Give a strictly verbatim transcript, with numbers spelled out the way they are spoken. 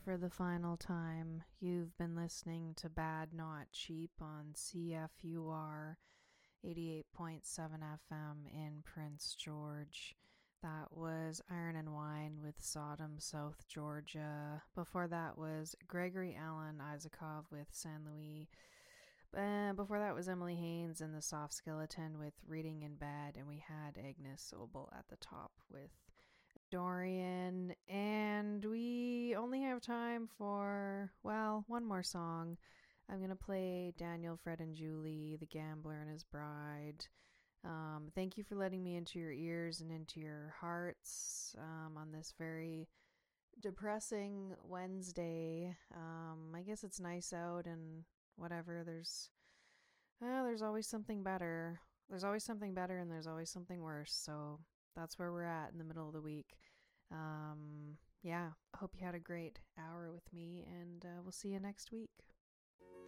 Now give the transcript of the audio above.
for the final time. You've been listening to Bad Not Cheap on C F U R eighty-eight point seven F M in Prince George. That was Iron and Wine with Sodom, South Georgia. Before that was Gregory Alan Isakov with San Luis. Uh, before that was Emily Haynes and the Soft Skeleton with Reading in Bed. And we had Agnes Sobel at the top with Dorian. And we only have time for, well, one more song. I'm going to play Daniel, Fred, and Julie, The Gambler and His Bride. Um, thank you for letting me into your ears and into your hearts um, on this very depressing Wednesday. Um, I guess it's nice out and whatever. There's, uh, there's always something better. There's always something better and there's always something worse. So that's where we're at in the middle of the week. Um, yeah, I hope you had a great hour with me and uh, we'll see you next week.